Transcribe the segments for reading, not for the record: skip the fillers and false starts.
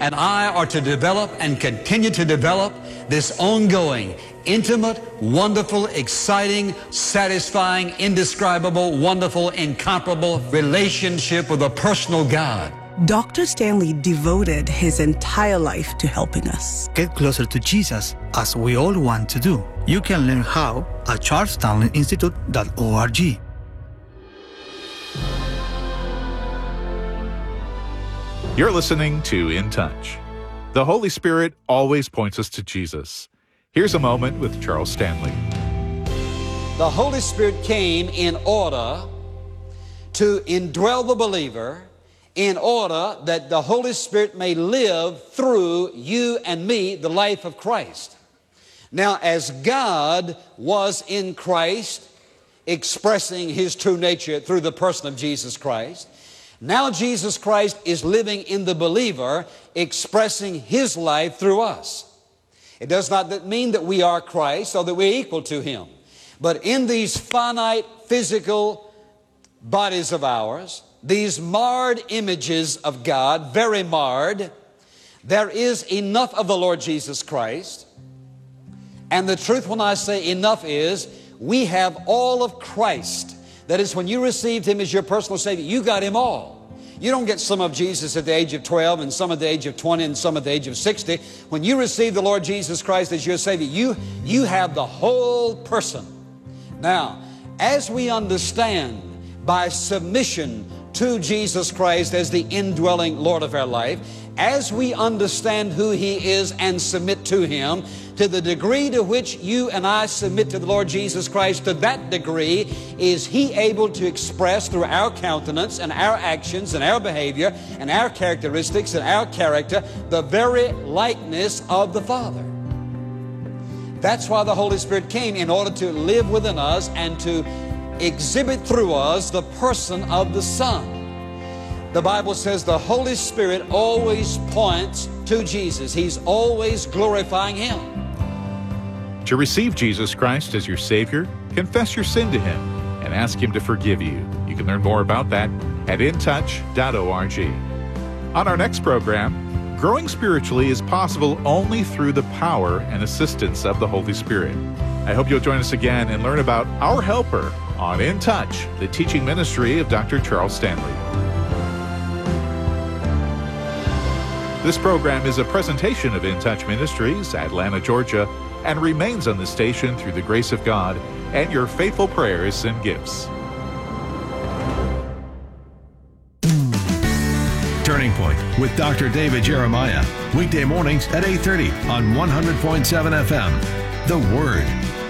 and I are to develop and continue to develop this ongoing, intimate, wonderful, exciting, satisfying, indescribable, wonderful, incomparable relationship with a personal God. Dr. Stanley devoted his entire life to helping us get closer to Jesus, as we all want to do. You can learn how at charlestownlinstitute.org. You're listening to In Touch. The Holy Spirit always points us to Jesus. Here's a moment with Charles Stanley. The Holy Spirit came in order to indwell the believer, in order that the Holy Spirit may live through you and me the life of Christ. Now, as God was in Christ, expressing His true nature through the person of Jesus Christ, now Jesus Christ is living in the believer, expressing His life through us. It does not mean that we are Christ or that we're equal to Him. But in these finite physical bodies of ours, these marred images of God, very marred, there is enough of the Lord Jesus Christ. And the truth when I say enough is, we have all of Christ. That is, when you received Him as your personal Savior, you got Him all. You don't get some of Jesus at the age of 12 and some at the age of 20 and some at the age of 60. When you receive the Lord Jesus Christ as your Savior, you have the whole person. Now, as we understand by submission to Jesus Christ as the indwelling Lord of our life, as we understand who He is and submit to Him, to the degree to which you and I submit to the Lord Jesus Christ, to that degree is He able to express through our countenance and our actions and our behavior and our characteristics and our character the very likeness of the Father. That's why the Holy Spirit came, in order to live within us and to exhibit through us the person of the Son. The Bible says the Holy Spirit always points to Jesus. He's always glorifying Him. To receive Jesus Christ as your Savior, confess your sin to Him and ask Him to forgive you. You can learn more about that at intouch.org. On our next program, growing spiritually is possible only through the power and assistance of the Holy Spirit. I hope you'll join us again and learn about our helper on In Touch, the teaching ministry of Dr. Charles Stanley. This program is a presentation of In Touch Ministries, Atlanta, Georgia, and remains on the station through the grace of God and your faithful prayers and gifts. Turning Point with Dr. David Jeremiah. Weekday mornings at 8:30 on 100.7 FM. The Word.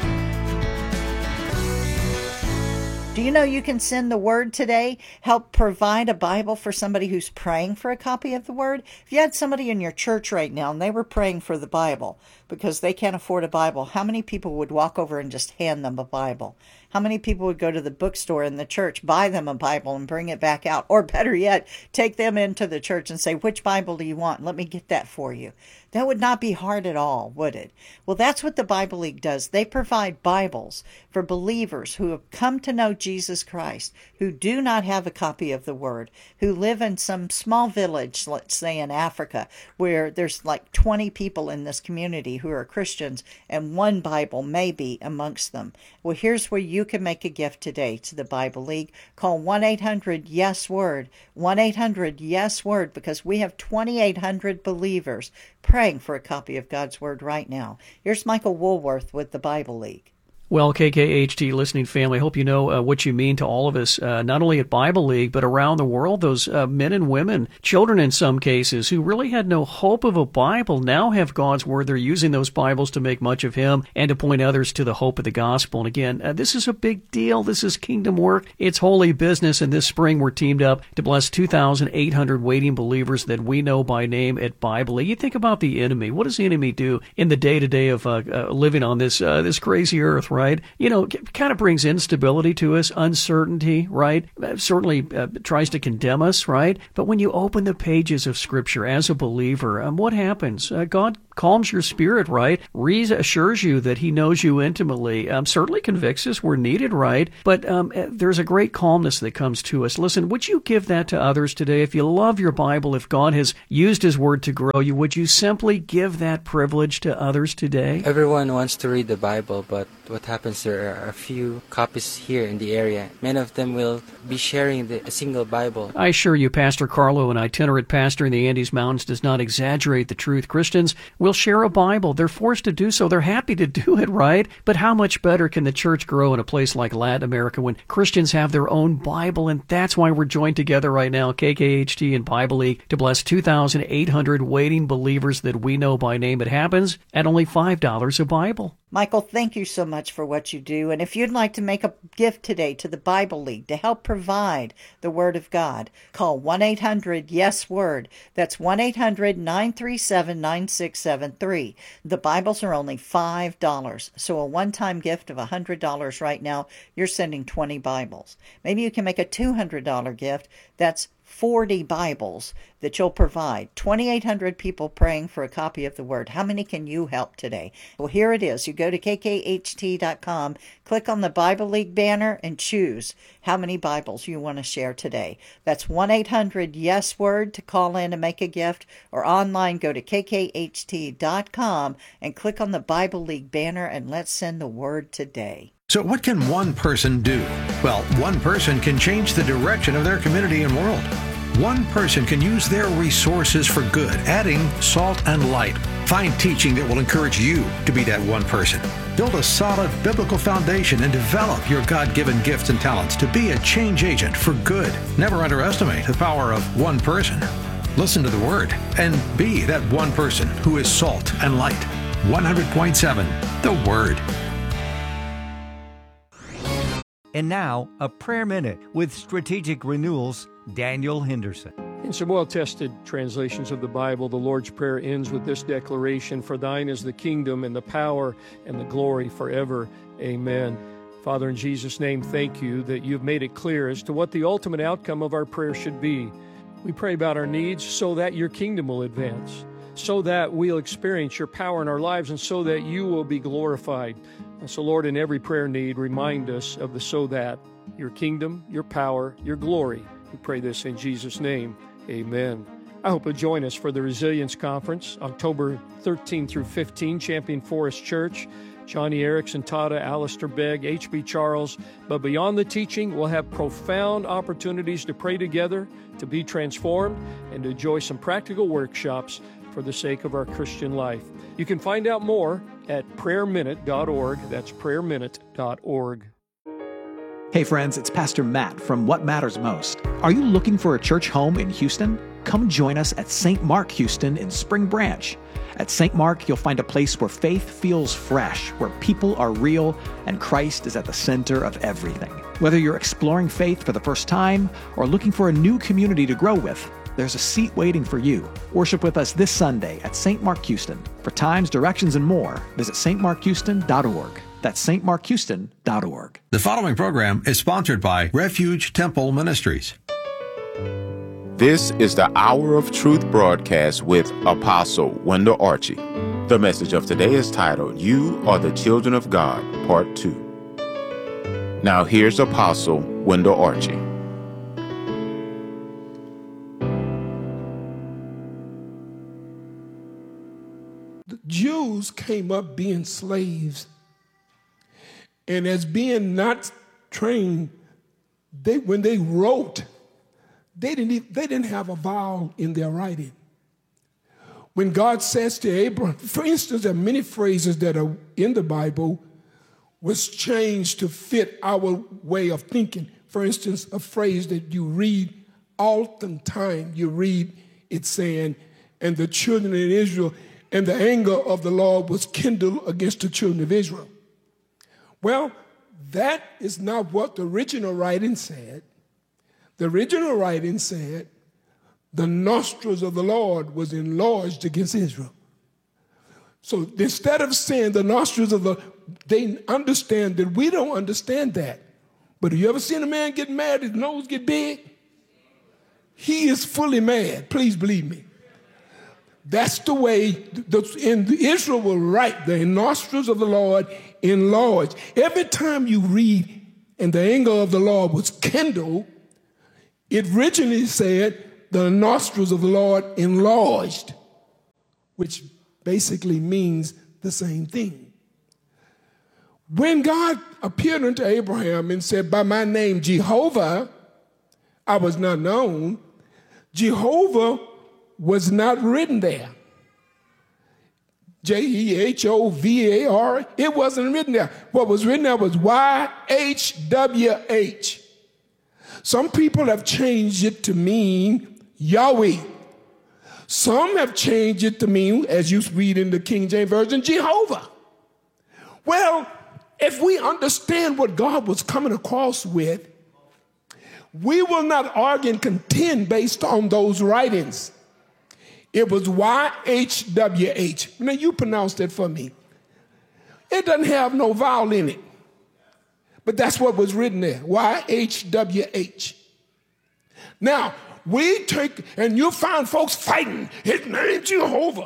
Do you know you can send the Word today? Help provide a Bible for somebody who's praying for a copy of the Word. If you had somebody in your church right now and they were praying for the Bible because they can't afford a Bible, how many people would walk over and just hand them a Bible? How many people would go to the bookstore in the church, buy them a Bible and bring it back out? Or better yet, take them into the church and say, which Bible do you want? Let me get that for you. That would not be hard at all, would it? Well, that's what the Bible League does. They provide Bibles for believers who have come to know Jesus Christ, who do not have a copy of the Word, who live in some small village, let's say in Africa, where there's like 20 people in this community who are Christians, and one Bible may be amongst them. Well, here's where you can make a gift today to the Bible League. Call 1-800-YES-WORD, 1-800-YES-WORD, because we have 2,800 believers praying for a copy of God's Word right now. Here's Michael Woolworth with the Bible League. Well, KKHT listening family, I hope you know what you mean to all of us, not only at Bible League, but around the world. Those men and women, children in some cases, who really had no hope of a Bible, now have God's Word. They're using those Bibles to make much of Him and to point others to the hope of the gospel. And again, this is a big deal. This is kingdom work. It's holy business. And this spring, we're teamed up to bless 2,800 waiting believers that we know by name at Bible League. You think about the enemy. What does the enemy do in the day-to-day of living on this crazy earth, right? You know, it kind of brings instability to us, uncertainty, right? Certainly tries to condemn us, right? But when you open the pages of Scripture as a believer, what happens? God calms your spirit, right? Reassures you that he knows you intimately. Certainly convicts us where needed, right? But there's a great calmness that comes to us. Listen, would you give that to others today? If you love your Bible, if God has used his word to grow you, would you simply give that privilege to others today? Everyone wants to read the Bible, but what happens, there are a few copies here in the area. Many of them will be sharing a single Bible. I assure you, Pastor Carlo, an itinerant pastor in the Andes Mountains, does not exaggerate the truth. Christians will share a Bible. They're forced to do so. They're happy to do it, right? But how much better can the church grow in a place like Latin America when Christians have their own Bible? And that's why we're joined together right now, KKHT and Bible League, to bless 2,800 waiting believers that we know by name. It happens at only $5 a Bible. Michael, thank you so much for what you do. And if you'd like to make a gift today to the Bible League to help provide the Word of God, call 1-800-YES-WORD. That's 1-800-937-9673. The Bibles are only $5. So a one-time gift of $100 right now, you're sending 20 Bibles. Maybe you can make a $200 gift. That's 40 Bibles that you'll provide. 2,800 people praying for a copy of the Word. How many can you help today? Well, here it is. You go to kkht.com, click on the Bible League banner, and choose how many Bibles you want to share today. That's 1-800-YES-WORD to call in and make a gift, or online, go to kkht.com and click on the Bible League banner, and let's send the Word today. So what can one person do? Well, one person can change the direction of their community and world. One person can use their resources for good, adding salt and light. Find teaching that will encourage you to be that one person. Build a solid biblical foundation and develop your God-given gifts and talents to be a change agent for good. Never underestimate the power of one person. Listen to the Word and be that one person who is salt and light. 100.7 The Word. And now, a prayer minute with Strategic Renewal's Daniel Henderson. In some well-tested translations of the Bible, the Lord's Prayer ends with this declaration: "For thine is the kingdom and the power and the glory forever. Amen." Father, in Jesus' name, thank you that you've made it clear as to what the ultimate outcome of our prayer should be. We pray about our needs so that your kingdom will advance, so that we'll experience your power in our lives, and so that you will be glorified. So, Lord, in every prayer need, remind us of the so that, your kingdom, your power, your glory. We pray this in Jesus' name. Amen. I hope you'll join us for the Resilience Conference, October 13 through 15, Champion Forest Church. Johnny Erickson, Tata, Alistair Begg, H.B. Charles. But beyond the teaching, we'll have profound opportunities to pray together, to be transformed, and to enjoy some practical workshops for the sake of our Christian life. You can find out more at prayerminute.org. That's prayerminute.org. Hey friends, it's Pastor Matt from What Matters Most. Are you looking for a church home in Houston? Come join us at St. Mark Houston in Spring Branch. At St. Mark, you'll find a place where faith feels fresh, where people are real, and Christ is at the center of everything. Whether you're exploring faith for the first time or looking for a new community to grow with, there's a seat waiting for you. Worship with us this Sunday at St. Mark Houston. For times, directions, and more, visit stmarkhouston.org. That's stmarkhouston.org. The following program is sponsored by Refuge Temple Ministries. This is the Hour of Truth broadcast with Apostle Wendell Archie. The message of today is titled, You Are the Children of God, Part 2. Now here's Apostle Wendell Archie. The Jews came up being slaves, and as being not trained, when they wrote, they didn't have a vowel in their writing. When God says to Abraham, for instance, there are many phrases that are in the Bible was changed to fit our way of thinking. For instance, a phrase that you read oftentimes, you read it saying, and the children of Israel, and the anger of the Lord was kindled against the children of Israel. Well, that is not what the original writing said. The original writing said, the nostrils of the Lord was enlarged against Israel. So instead of saying the nostrils of the, they understand that we don't understand that. But have you ever seen a man get mad, his nose get big? He is fully mad, please believe me. That's the way Israel will write, the nostrils of the Lord enlarged. Every time you read, and the anger of the Lord was kindled, it originally said, the nostrils of the Lord enlarged, which basically means the same thing. When God appeared unto Abraham and said, by my name Jehovah, I was not known, Jehovah was not written there. Jehovah, it wasn't written there. What was written there was YHWH. Some people have changed it to mean Yahweh. Some have changed it to mean, as you read in the King James Version, Jehovah. Well, if we understand what God was coming across with, we will not argue and contend based on those writings. It was YHWH. Now, you pronounce that for me. It doesn't have no vowel in it. But that's what was written there, YHWH. Now, we take, and you'll find folks fighting, his name Jehovah.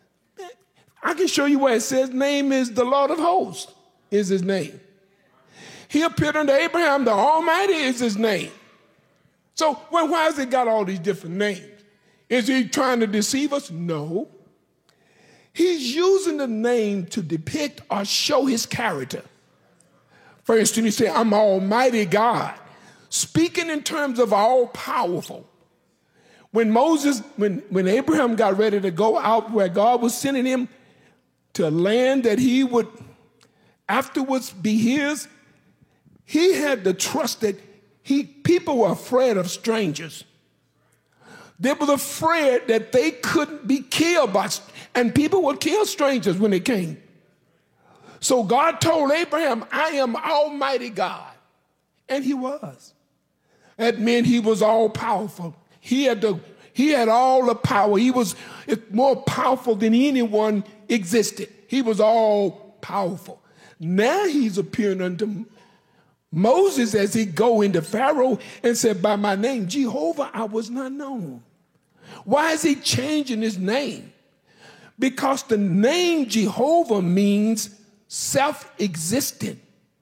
I can show you where it says name is the Lord of hosts, is his name. He appeared unto Abraham, the Almighty is his name. So, well, why has it got all these different names? Is he trying to deceive us? No. He's using the name to depict or show his character. For instance, he said, I'm Almighty God, speaking in terms of all powerful. When Abraham got ready to go out where God was sending him to a land that he would afterwards be his, he had the trust that people were afraid of strangers. They were afraid that they couldn't be killed by, and people would kill strangers when they came. So God told Abraham, I am Almighty God. And he was. That meant he was all powerful. He had all the power. He was more powerful than anyone existed. He was all powerful. Now he's appearing unto Moses as he go into Pharaoh and said, by my name, Jehovah, I was not known. Why is he changing his name? Because the name Jehovah means self-existent,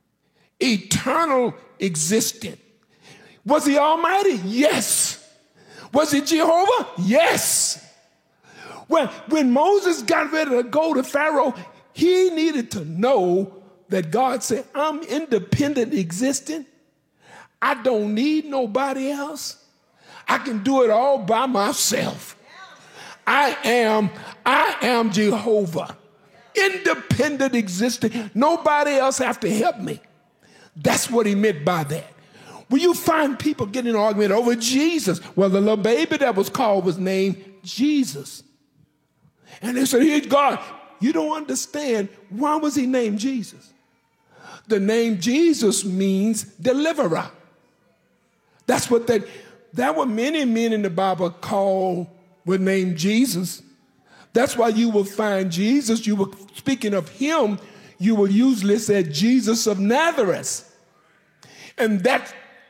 eternal existent. Was he Almighty? Yes. Was he Jehovah? Yes. Well, when Moses got ready to go to Pharaoh, he needed to know that God said, I'm independent existent. I don't need nobody else. I can do it all by myself. I am Jehovah. Independent existent. Nobody else have to help me. That's what he meant by that. When you find people getting an argument over Jesus, well, the little baby that was called was named Jesus. And they said, here's God. You don't understand. Why was he named Jesus? The name Jesus means deliverer. That's what there were many men in the Bible were named Jesus. That's why you will find Jesus, speaking of him, you will usually say Jesus of Nazareth. And that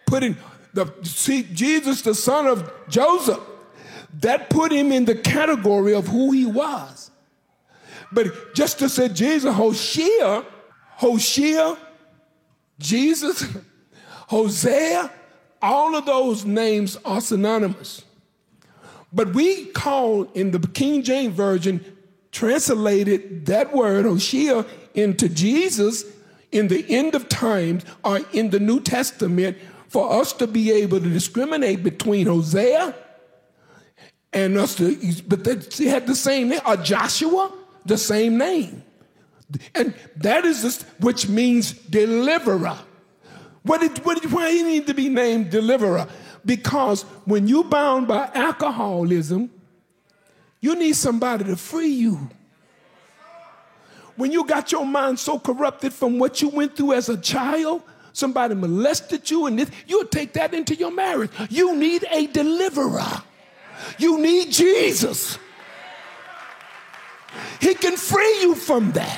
Jesus, the son of Joseph, that put him in the category of who he was. But just to say Jesus, Hoshea, Jesus, Hosea, all of those names are synonymous. But we call in the King James Version, translated that word Hoshea into Jesus in the end of times or in the New Testament for us to be able to discriminate between Hosea and us, but they had the same name, or Joshua, the same name. And that is which means deliverer. Why do you need to be named deliverer? Because when you're bound by alcoholism, you need somebody to free you. When you got your mind so corrupted from what you went through as a child, somebody molested you, and you'll take that into your marriage. You need a deliverer. You need Jesus. He can free you from that.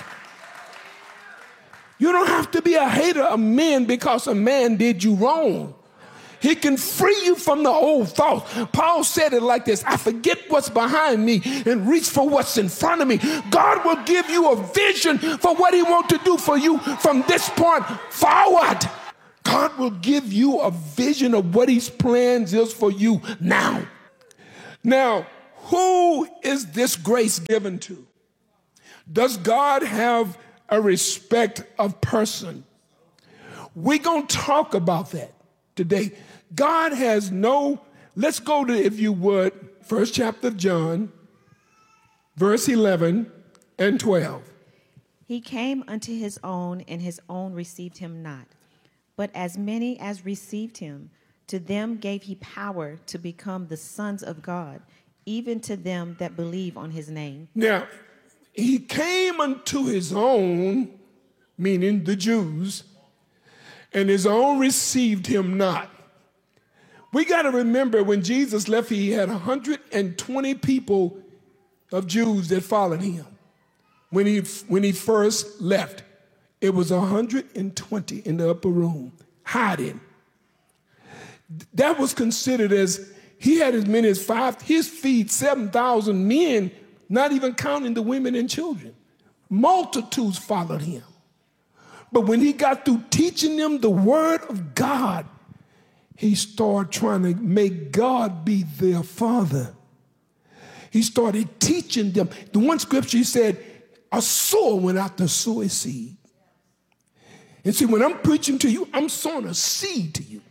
You don't have to be a hater of men because a man did you wrong. He can free you from the old thoughts. Paul said it like this: I forget what's behind me and reach for what's in front of me. God will give you a vision for what he wants to do for you from this point forward. God will give you a vision of what his plans is for you now. Now, who is this grace given to? Does God have a respect of person? We're going to talk about that today. God has no, let's go to, if you would, first chapter of John, verse 11 and 12. He came unto his own, and his own received him not. But as many as received him, to them gave he power to become the sons of God, even to them that believe on his name. Now, he came unto his own, meaning the Jews, and his own received him not. We got to remember when Jesus left, he had 120 people of Jews that followed him. When he first left, it was 120 in the upper room, hiding. That was considered as, he had as many as his feed 7,000 men, not even counting the women and children. Multitudes followed him. But when he got through teaching them the word of God, he started trying to make God be their father. He started teaching them. The one scripture he said, a sower went out to sow a seed. And see, when I'm preaching to you, I'm sowing a seed to you.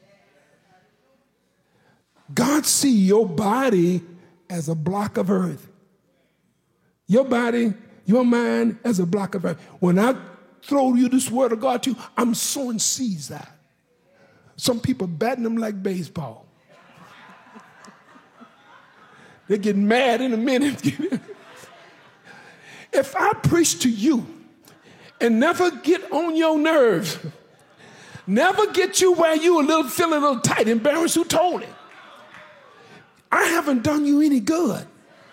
God sees your body as a block of earth. Your body, your mind as a block of earth. When I throw you this word of God to you, I'm sowing seeds out. Some people batting them like baseball. They get mad in a minute. If I preach to you and never get on your nerves, never get you where you feeling a little tight, embarrassed, who told it? I haven't done you any good.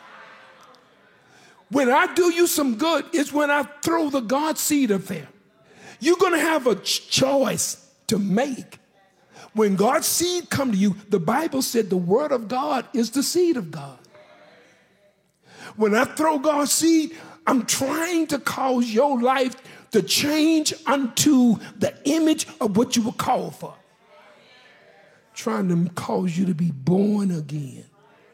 When I do you some good, it's when I throw the God seed up there. You're going to have a choice to make. When God's seed come to you, the Bible said the word of God is the seed of God. When I throw God's seed, I'm trying to cause your life to change unto the image of what you were called for. Trying to cause you to be born again.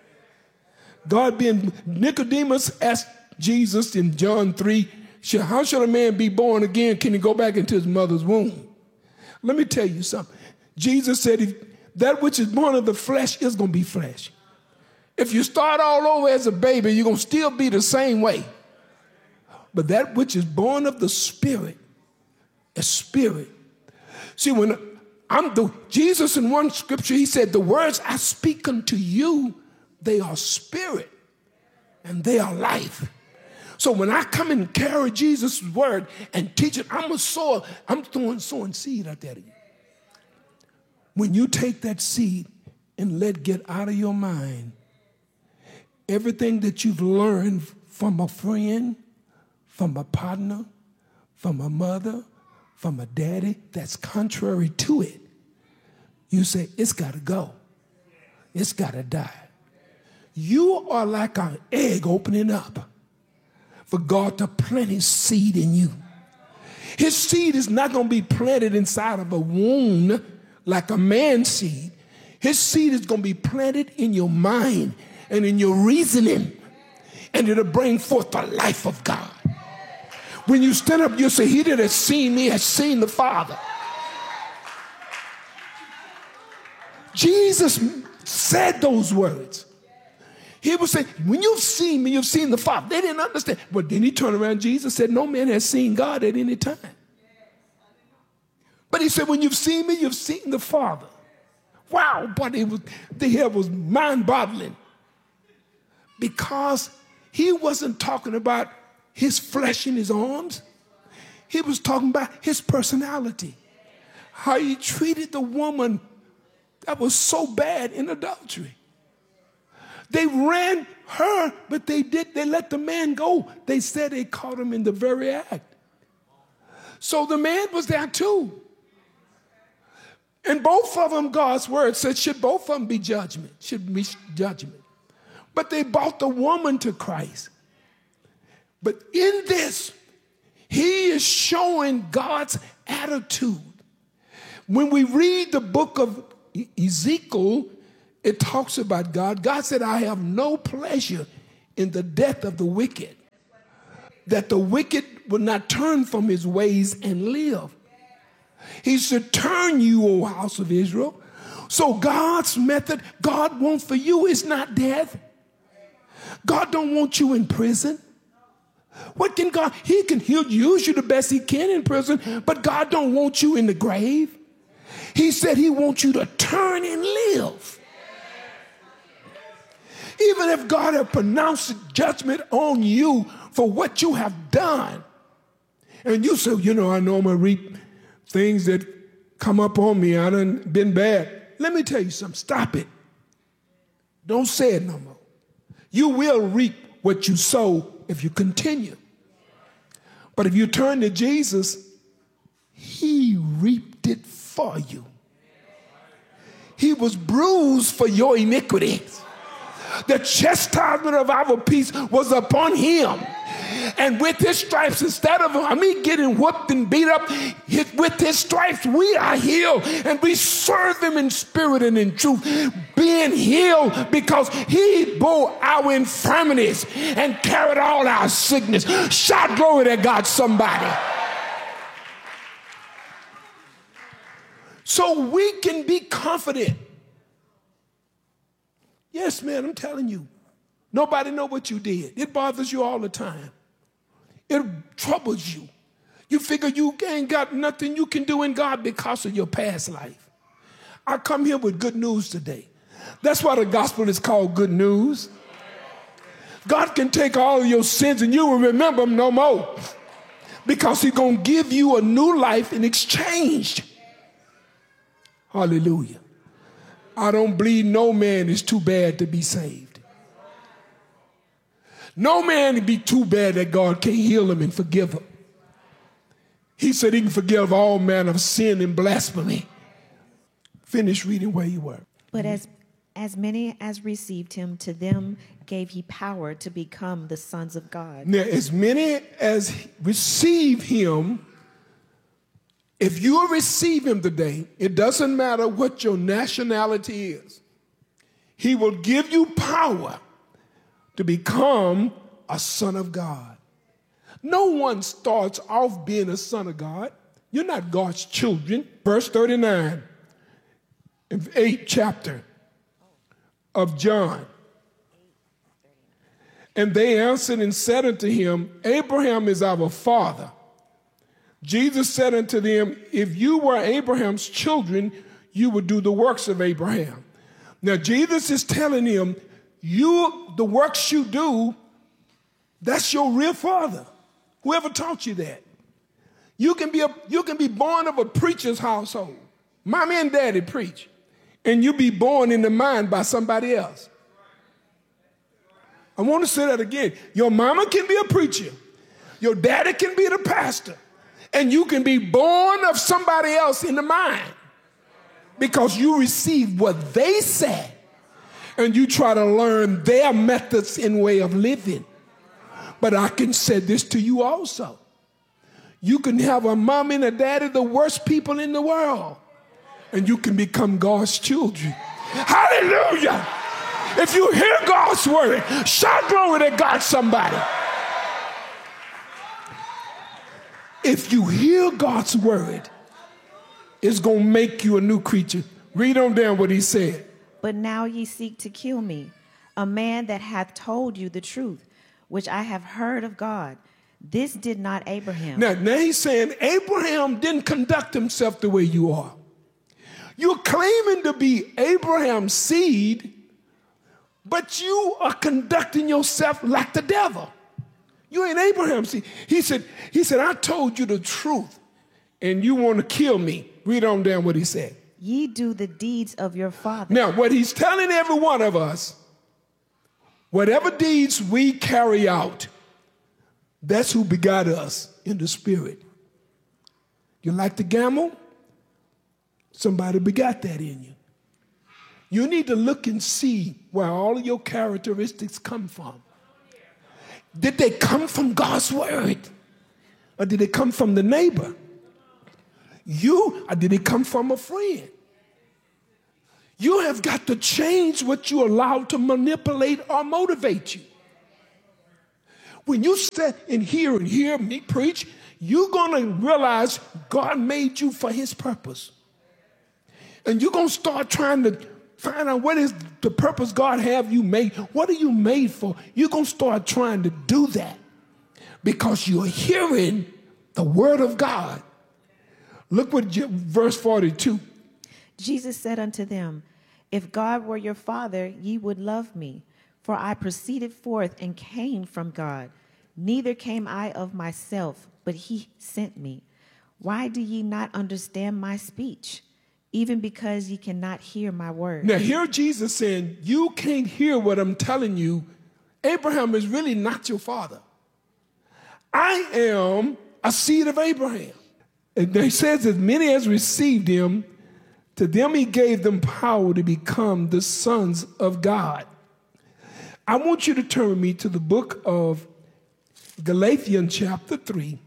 Nicodemus asked Jesus in John 3, how should a man be born again? Can he go back into his mother's womb? Let me tell you something. Jesus said, if that which is born of the flesh is going to be flesh. If you start all over as a baby, you're going to still be the same way. But that which is born of the Spirit is spirit. See, when Jesus in one scripture, he said, the words I speak unto you, they are spirit and they are life. So when I come and carry Jesus' word and teach it, I'm sowing seed out there to you. When you take that seed and let get out of your mind everything that you've learned from a friend, from a partner, from a mother, from a daddy that's contrary to it, you say, it's got to go. It's got to die. You are like an egg opening up for God to plant his seed in you. His seed is not going to be planted inside of a womb like a man's seed. His seed is going to be planted in your mind and in your reasoning, and it'll bring forth the life of God. When you stand up, you say, he that has seen me has seen the Father. Jesus said those words. He was saying, when you've seen me, you've seen the Father. They didn't understand. But then he turned around, Jesus said, no man has seen God at any time. But he said, when you've seen me, you've seen the Father. Wow, but the hair was mind-boggling. Because he wasn't talking about his flesh in his arms. He was talking about his personality. How he treated the woman that was so bad in adultery. They ran her, but they let the man go. They said they caught him in the very act. So the man was there too. And both of them, God's word said, should both of them be judgment, should be judgment. But they brought the woman to Christ. But in this, he is showing God's attitude. When we read the book of Ezekiel, it talks about God. God said, I have no pleasure in the death of the wicked, that the wicked will not turn from his ways and live. He said, turn you, O house of Israel. So God's method, God wants for you is not death. God don't want you in prison. What can God? He'll use you the best he can in prison, but God don't want you in the grave. He said he wants you to turn and live. Even if God had pronounced judgment on you for what you have done, and you say, I know I'm going to reap things that come up on me. I done been bad. Let me tell you something. Stop it. Don't say it no more. You will reap what you sow if you continue. But if you turn to Jesus, he reaped it for you. He was bruised for your iniquities. The chastisement of our peace was upon him. And with his stripes, instead of me getting whooped and beat up, with his stripes we are healed. And we serve him in spirit and in truth, being healed because he bore our infirmities and carried all our sickness. Shout glory to God, somebody. So we can be confident. Yes, man, I'm telling you. Nobody know what you did. It bothers you all the time. It troubles you. You figure you ain't got nothing you can do in God because of your past life. I come here with good news today. That's why the gospel is called good news. God can take all of your sins and you will remember them no more, because he's going to give you a new life in exchange. Hallelujah. I don't believe no man is too bad to be saved. No man would be too bad that God can't heal him and forgive him. He said he can forgive all manner of sin and blasphemy. Finish reading where you were. But as many as received him, to them gave he power to become the sons of God. Now, as many as receive him, if you receive him today, it doesn't matter what your nationality is. He will give you power to become a son of God. No one starts off being a son of God. You're not God's children. Verse 39, 8th chapter of John. And they answered and said unto him, Abraham is our father. Jesus said unto them, if you were Abraham's children, you would do the works of Abraham. Now Jesus is telling him, the works you do, that's your real father. Whoever taught you that? You can be born of a preacher's household. Mommy and daddy preach. And you be born in the mind by somebody else. I want to say that again. Your mama can be a preacher. Your daddy can be the pastor. And you can be born of somebody else in the mind, because you received what they said. And you try to learn their methods and way of living. But I can say this to you also. You can have a mom and a daddy, the worst people in the world, and you can become God's children. Hallelujah! If you hear God's word, shout glory to God, somebody. If you hear God's word, it's going to make you a new creature. Read on down what he said. But now ye seek to kill me, a man that hath told you the truth, which I have heard of God. This did not Abraham. Now he's saying Abraham didn't conduct himself the way you are. You're claiming to be Abraham's seed, but you are conducting yourself like the devil. You ain't Abraham's seed. He said, I told you the truth, and you want to kill me. Read on down what he said. Ye do the deeds of your father. Now, what he's telling every one of us, whatever deeds we carry out, that's who begot us in the spirit. You like to gamble? Somebody begot that in you. You need to look and see where all of your characteristics come from. Did they come from God's word? Or did they come from the neighbor? Or did it come from a friend? You have got to change what you allow to manipulate or motivate you. When you sit and hear me preach, you're going to realize God made you for his purpose. And you're going to start trying to find out what is the purpose God have you made. What are you made for? You're going to start trying to do that because you're hearing the word of God. Look what verse 42. Jesus said unto them, If God were your Father, ye would love me, for I proceeded forth and came from God. Neither came I of myself, but he sent me. Why do ye not understand my speech? Even because ye cannot hear my word. Now hear Jesus saying, you can't hear what I'm telling you. Abraham is really not your father. I am a seed of Abraham. And he says, as many as received him, to them he gave them power to become the sons of God. I want you to turn with me to the book of Galatians chapter 3.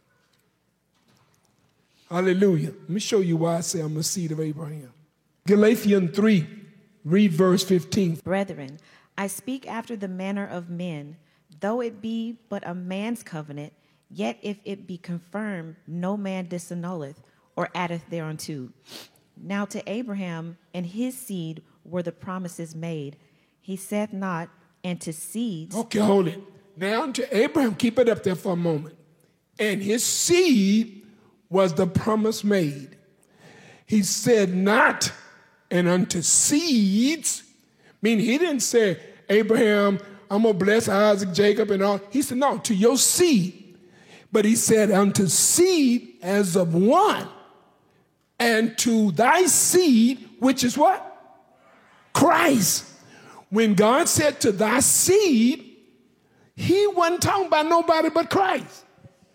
Hallelujah. Let me show you why I say I'm a seed of Abraham. Galatians 3, read verse 15. Brethren, I speak after the manner of men, though it be but a man's covenant, yet if it be confirmed, no man disannulleth or addeth thereunto. Now to Abraham and his seed were the promises made. He saith not, and to seeds. Okay, hold it. Now to Abraham, keep it up there for a moment. And his seed was the promise made. He said not, and unto seeds, meaning he didn't say, Abraham, I'm going to bless Isaac, Jacob, and all. He said, no, to your seed. But he said, unto seed as of one, and to thy seed, which is what? Christ. When God said to thy seed, he wasn't talking about nobody but Christ.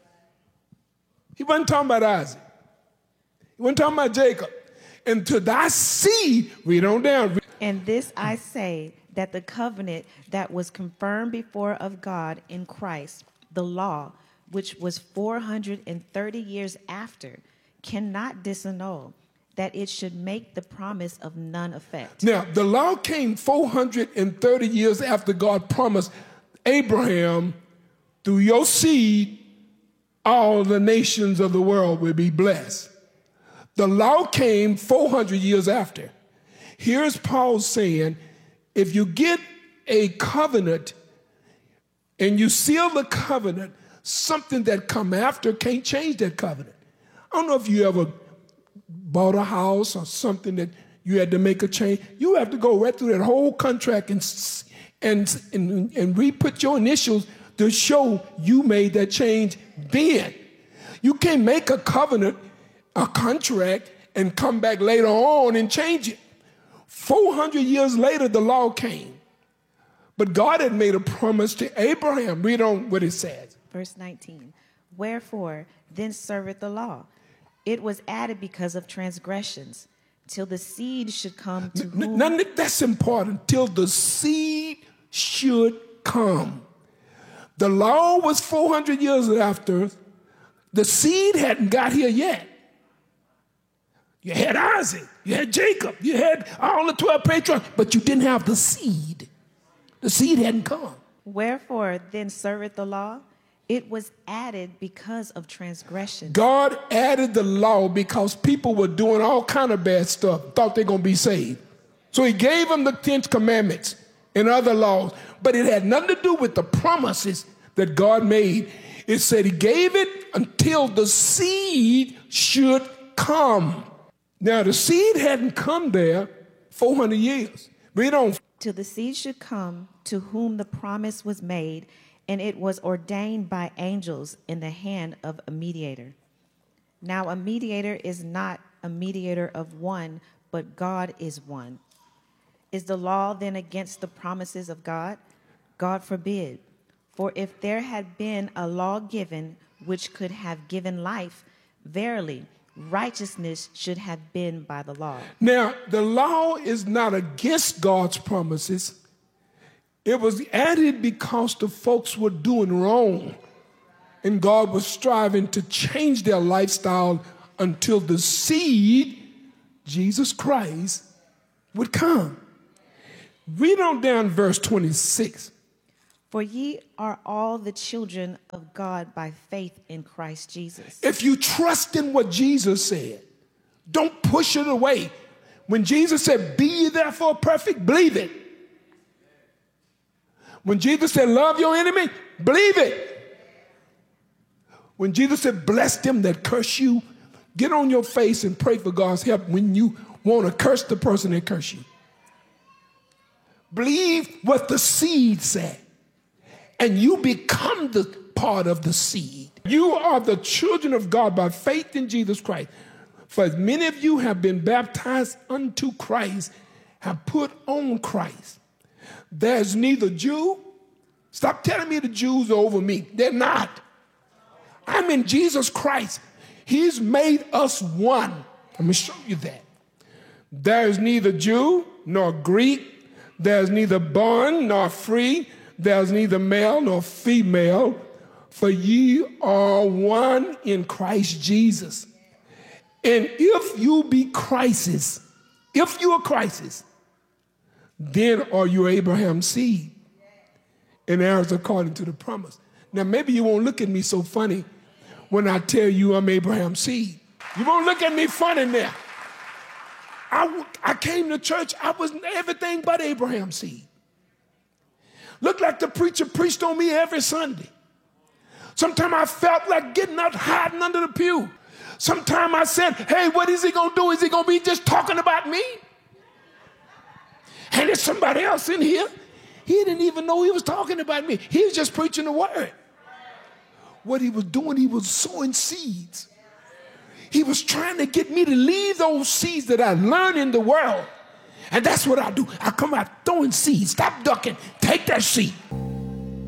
He wasn't talking about Isaac. He wasn't talking about Jacob. And to thy seed, read on down. And this I say, that the covenant that was confirmed before of God in Christ, the law, which was 430 years after, cannot disannul, that it should make the promise of none effect. Now, the law came 430 years after God promised Abraham, through your seed, all the nations of the world will be blessed. The law came 400 years after. Here's Paul saying, if you get a covenant and you seal the covenant, something that come after can't change that covenant. I don't know if you ever bought a house or something that you had to make a change. You have to go right through that whole contract and re-put your initials to show you made that change then. You can't make a covenant, a contract, and come back later on and change it. 400 years later, the law came. But God had made a promise to Abraham. Read on what it says. Verse 19. Wherefore, then serveth the law. It was added because of transgressions, till the seed should come to whom... That's important. Till the seed should come. The law was 400 years after. The seed hadn't got here yet. You had Isaac, you had Jacob, you had all the 12 patriarchs, but you didn't have the seed. The seed hadn't come. Wherefore then serveth the law? It was added because of transgression. God added the law because people were doing all kind of bad stuff, thought they're going to be saved. So he gave them the 10 commandments and other laws, but it had nothing to do with the promises that God made. It said he gave it until the seed should come. Now, the seed hadn't come there 400 years. Read on. Till the seed should come to whom the promise was made, and it was ordained by angels in the hand of a mediator. Now, a mediator is not a mediator of one, but God is one. Is the law then against the promises of God? God forbid. For if there had been a law given which could have given life, verily, righteousness should have been by the law. Now, the law is not against God's promises. It was added because the folks were doing wrong, and God was striving to change their lifestyle until the seed, Jesus Christ, would come. Read on down verse 26. For ye are all the children of God by faith in Christ Jesus. If you trust in what Jesus said, don't push it away. When Jesus said, be ye therefore perfect, believe it. When Jesus said, love your enemy, believe it. When Jesus said, bless them that curse you, get on your face and pray for God's help when you want to curse the person that curse you. Believe what the seed said, and you become the part of the seed. You are the children of God by faith in Jesus Christ. For as many of you have been baptized unto Christ, have put on Christ. There's neither Jew. Stop telling me the Jews are over me. They're not. I'm in Jesus Christ. He's made us one. Let me show you that. There's neither Jew nor Greek. There's neither bond nor free. There's neither male nor female. For ye are one in Christ Jesus. And if you be Christ's, if you are Christ's, then are you Abraham's seed and heirs according to the promise. Now, maybe you won't look at me so funny when I tell you I'm Abraham's seed. You won't look at me funny now. I came to church, I was everything but Abraham's seed. Looked like the preacher preached on me every Sunday. Sometimes I felt like getting out, hiding under the pew. Sometimes I said, hey, what is he going to do? Is he going to be just talking about me? And there's somebody else in here. He didn't even know he was talking about me. He was just preaching the word. What he was doing, he was sowing seeds. He was trying to get me to leave those seeds that I learned in the world. And that's what I do. I come out throwing seeds. Stop ducking. Take that seed.